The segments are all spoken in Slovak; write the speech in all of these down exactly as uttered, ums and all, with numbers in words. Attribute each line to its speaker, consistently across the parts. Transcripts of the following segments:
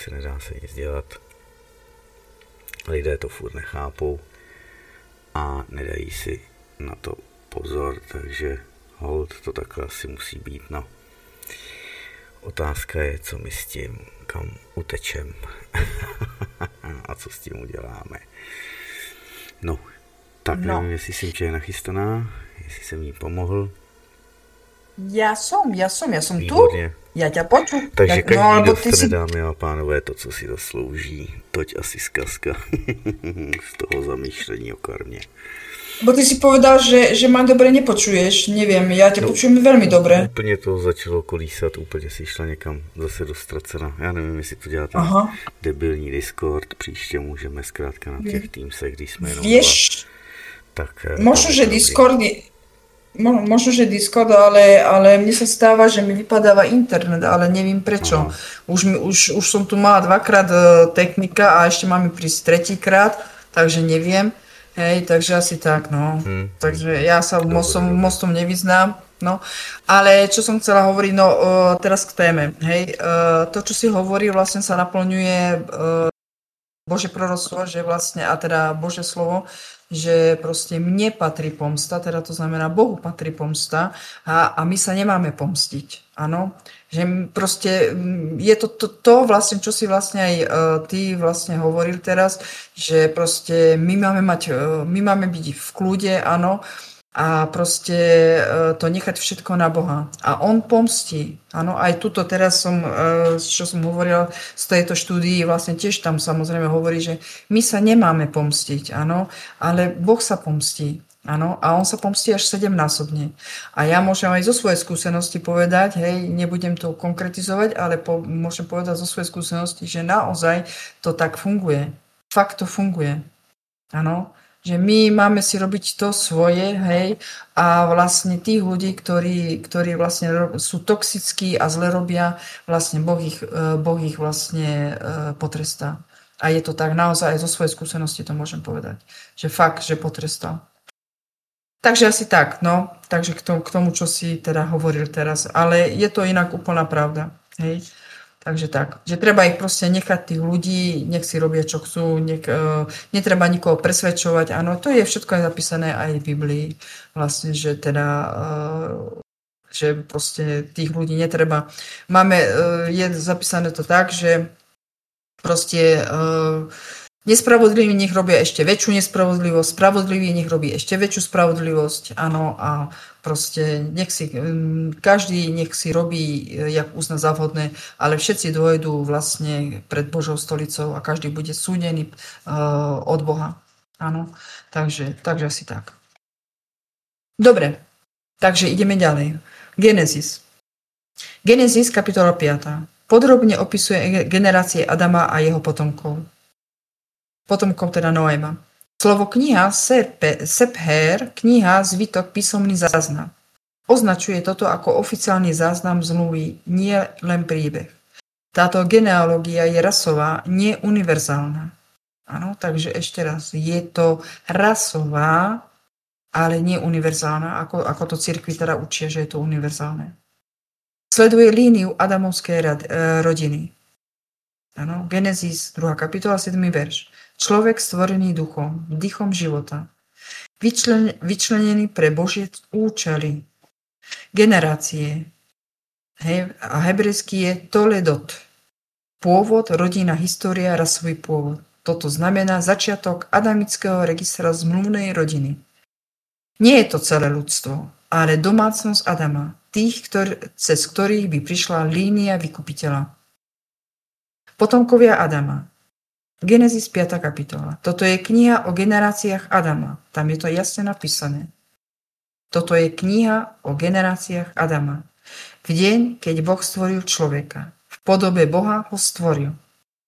Speaker 1: prostě nedá se nic dělat. Lidé to furt nechápou a nedají si na to pozor, takže hold to takhle asi musí být, no. Otázka je, co my s tím, kam utečem a co s tím uděláme. No, tak
Speaker 2: No,
Speaker 1: nevím, jestli jsem tě nachystaná, jestli jsem jí pomohl.
Speaker 2: ja som, ja som, ja som tu.
Speaker 1: Výborně.
Speaker 2: Ja ťa poču.
Speaker 1: Takže
Speaker 2: Ja, no,
Speaker 1: každý
Speaker 2: alebo ty
Speaker 1: dostane,
Speaker 2: si...
Speaker 1: dámy a pánové, to, co si zaslouží. Toť asi zkazka z toho zamýšlení o karmě.
Speaker 2: Bo ty si povedal, že, že ma dobre nepočuješ. Neviem, ja ťa
Speaker 1: No,
Speaker 2: počujem veľmi dobre.
Speaker 1: Úplně to začalo kolísat, úplně si šla někam zase dostracena. Já nevím, jestli to dělá ten
Speaker 2: Aha.
Speaker 1: debilní Discord, příště můžeme zkrátka na těch Teamsech, když jsme jenom
Speaker 2: Vieš,
Speaker 1: dva. Tak eh,
Speaker 2: možno,
Speaker 1: tam je
Speaker 2: že
Speaker 1: to dobrý.
Speaker 2: Discord je... mo- Možno, že Discord, ale, ale mne sa stáva, že mi vypadáva internet, ale neviem prečo.
Speaker 1: Aha.
Speaker 2: Už, mi, už, už som tu mala dvakrát e, technika a ešte mám mi prísť tretíkrát, takže neviem. Hej, takže asi tak, no.
Speaker 1: Hm.
Speaker 2: Takže ja sa
Speaker 1: Dobre,
Speaker 2: mostom,
Speaker 1: dobre.
Speaker 2: mostom nevyznám, no. Ale čo som chcela hovoriť, no e, teraz k téme, hej. E, to, čo si hovorí, vlastne sa naplňuje e, Božie proroctvo, že vlastne, a teda Božie slovo, že proste mne patrí pomsta, teda to znamená Bohu patrí pomsta a, a my sa nemáme pomstiť, áno. Že m- proste m, je to, to, to vlastne, čo si vlastne aj uh, ty vlastne hovoril teraz, že proste my máme mať, uh, my máme byť v kľude, áno, a proste uh, to nechať všetko na Boha. A on pomstí, áno, aj tuto teraz som, uh, čo som hovorila z tejto štúdii, vlastne tiež tam samozrejme hovorí, že my sa nemáme pomstiť, áno, ale Boh sa pomstí. Áno, a on sa pomstí až sedemnásobne. A ja môžem aj zo svojej skúsenosti povedať, hej, nebudem to konkretizovať, ale po, môžem povedať zo svojej skúsenosti, že naozaj to tak funguje. Fakt to funguje. Áno, že my máme si robiť to svoje, hej, a vlastne tých ľudí, ktorí, ktorí vlastne ro- sú toxickí a zle robia, vlastne Boh ich, eh, Boh ich vlastne eh, potrestá. A je to tak, naozaj aj zo svojej skúsenosti to môžem povedať. Že fakt, že potrestal. Takže asi tak, no. Takže k tomu, k tomu, čo si teda hovoril teraz. Ale je to inak úplná pravda. Hej. Takže tak. Že treba ich proste nechať tých ľudí, nech si robia, čo chcú, nech, uh, netreba nikoho presvedčovať. Áno, to je všetko aj zapísané aj v Biblii. Vlastne, že teda... Uh, že proste tých ľudí netreba. Máme, uh, je zapísané to tak, že proste... Uh, Nespravodliví nech robia ešte väčšiu nespravodlivosť, spravodliví nech robí ešte väčšiu spravodlivosť, áno, a proste nech si, každý nech si robí, jak uzná za vhodné, ale všetci dôjdu vlastne pred Božou stolicou a každý bude súdený uh, od Boha, áno, takže, takže asi tak. Dobre, takže ideme ďalej. Genesis. Genesis, kapitola piata. Podrobne opisuje generácie Adama a jeho potomkov. Potomkov teda Noéma. Slovo kniha Serpe, Sepher, kniha zvitok písomný záznam. Označuje toto ako oficiálny záznam zmluvy, nie len príbeh. Táto genealógia je rasová, nie univerzálna. Áno, takže ešte raz, je to rasová, ale nie univerzálna, ako, ako to cirkvi teda učia, že je to univerzálne. Sleduje líniu Adamovskej rad, e, rodiny. Áno, Genesis, druhá kapitola, siedmy verš. Človek stvorený duchom, dýchom života, vyčlen, vyčlenený pre Božie účely, generácie. Hej, a hebrejský je Toledot. Pôvod, rodina, história, rasový pôvod. Toto znamená začiatok adamického registra zmluvnej rodiny. Nie je to celé ľudstvo, ale domácnosť Adama, tých, ktor- cez ktorých by prišla línia vykupiteľa. Potomkovia Adama. Genesis piata kapitola. Toto je kniha o generáciách Adama. Tam je to jasne napísané. Toto je kniha o generáciách Adama. V deň, keď Boh stvoril človeka. V podobe Boha ho stvoril.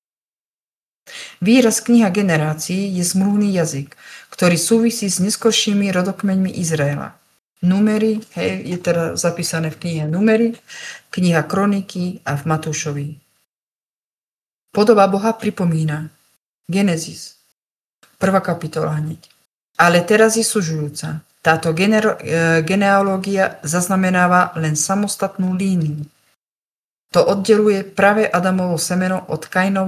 Speaker 2: Výraz kniha generácií je zmluvný jazyk, ktorý súvisí s neskoršími rodokmeňmi Izraela. Numery, hej, je teda zapísané v knihe Numery, kniha Kroniky a v Matúšovi. Podoba Boha pripomína. Genesis, prvá kapitola hneď. Ale teraz je sužujúca. Táto gener- genealógia zaznamenáva len samostatnú líniu. To oddeluje práve Adamovo semeno od Kainovo